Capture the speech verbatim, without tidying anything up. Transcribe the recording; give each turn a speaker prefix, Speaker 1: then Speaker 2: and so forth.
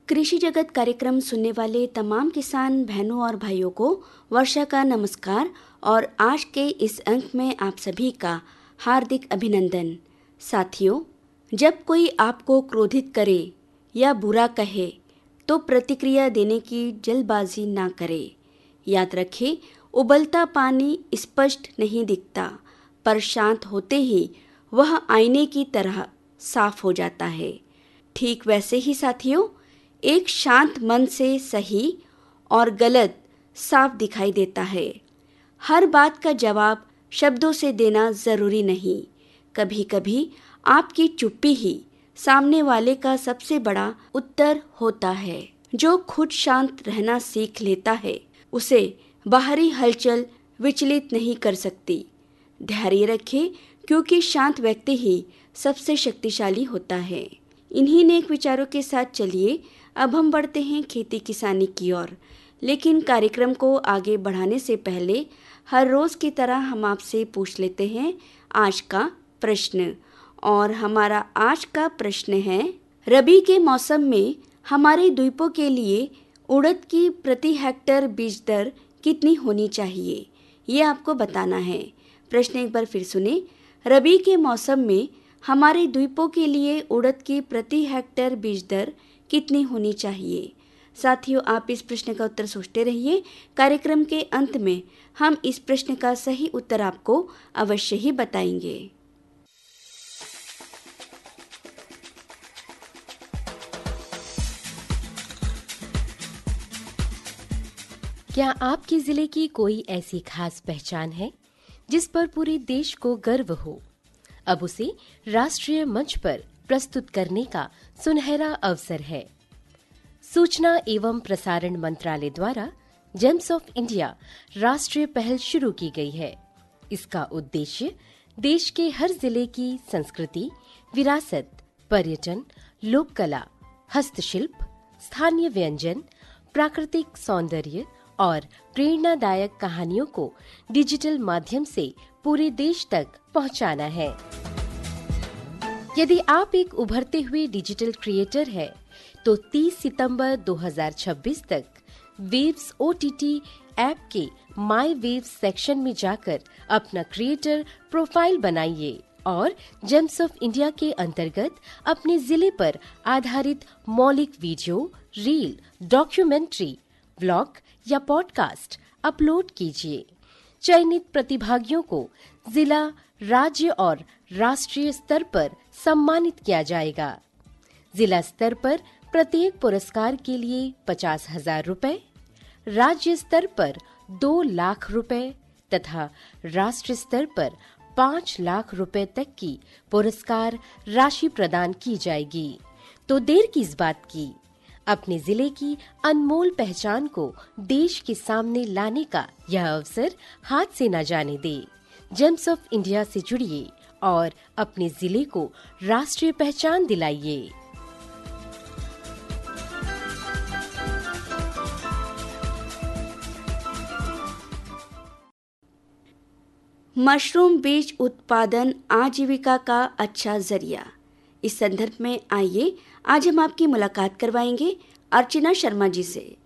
Speaker 1: कृषि जगत कार्यक्रम सुनने वाले तमाम किसान बहनों और भाइयों को वर्षा का नमस्कार और आज के इस अंक में आप सभी का हार्दिक अभिनंदन। साथियों, जब कोई आपको क्रोधित करे या बुरा कहे तो प्रतिक्रिया देने की जल्दबाजी ना करें। याद रखें, उबलता पानी स्पष्ट नहीं दिखता, पर शांत होते ही वह आईने की तरह साफ हो जाता है। ठीक वैसे ही साथियों, एक शांत मन से सही और गलत साफ दिखाई देता है। हर बात का जवाब शब्दों से देना जरूरी नहीं। कभी कभी आपकी चुप्पी ही सामने वाले का सबसे बड़ा उत्तर होता है। जो खुद शांत रहना सीख लेता है, उसे बाहरी हलचल विचलित नहीं कर सकती। धैर्य रखें, क्योंकि शांत व्यक्ति ही सबसे शक्तिशाली होता है। इन्हीं नेक विचारों के साथ चलिए अब हम बढ़ते हैं खेती किसानी की ओर। लेकिन कार्यक्रम को आगे बढ़ाने से पहले हर रोज की तरह हम आपसे पूछ लेते हैं आज का प्रश्न। और हमारा आज का प्रश्न है, रबी के मौसम में हमारे द्वीपों के लिए उड़द की प्रति हेक्टेयर बीज दर कितनी होनी चाहिए, ये आपको बताना है। प्रश्न एक बार फिर सुने। रबी के मौसम में हमारे द्वीपों के लिए उड़द की प्रति हेक्टेयर बीज दर कितनी होनी चाहिए। साथियों, आप इस प्रश्न का उत्तर सोचते रहिए। कार्यक्रम के अंत में हम इस प्रश्न का सही उत्तर आपको अवश्य ही बताएंगे।
Speaker 2: क्या आपके जिले की कोई ऐसी खास पहचान है जिस पर पूरे देश को गर्व हो? अब उसे राष्ट्रीय मंच पर प्रस्तुत करने का सुनहरा अवसर है। सूचना एवं प्रसारण मंत्रालय द्वारा जेम्स ऑफ इंडिया राष्ट्रीय पहल शुरू की गई है। इसका उद्देश्य देश के हर जिले की संस्कृति, विरासत, पर्यटन, लोक कला, हस्तशिल्प, स्थानीय व्यंजन, प्राकृतिक सौंदर्य और प्रेरणादायक कहानियों को डिजिटल माध्यम से पूरे देश तक पहुंचाना है। यदि आप एक उभरते हुए डिजिटल क्रिएटर हैं, तो तीस सितंबर दो हज़ार छब्बीस तक वेव्स ओटीटी ऐप के माय वेव्स सेक्शन में जाकर अपना क्रिएटर प्रोफाइल बनाइए और जेम्स ऑफ इंडिया के अंतर्गत अपने जिले पर आधारित मौलिक वीडियो, रील, डॉक्यूमेंट्री, व्लॉग या पॉडकास्ट अपलोड कीजिए। चयनित प्रतिभागियों को जिला, राज्य और राष्ट्रीय स्तर पर सम्मानित किया जाएगा। जिला स्तर पर प्रत्येक पुरस्कार के लिए पचास हजार रुपए, राज्य स्तर पर दो लाख रुपए तथा राष्ट्रीय स्तर पर पाँच लाख रुपए तक की पुरस्कार राशि प्रदान की जाएगी। तो देर किस बात की, अपने जिले की अनमोल पहचान को देश के सामने लाने का यह अवसर हाथ से न जाने दे। जेम्स ऑफ इंडिया से जुड़िए और अपने जिले को राष्ट्रीय पहचान दिलाइए।
Speaker 1: मशरूम बीज उत्पादन आजीविका का अच्छा जरिया। इस संदर्भ में आइए आज हम आपकी मुलाकात करवाएंगे अर्चना शर्मा जी से।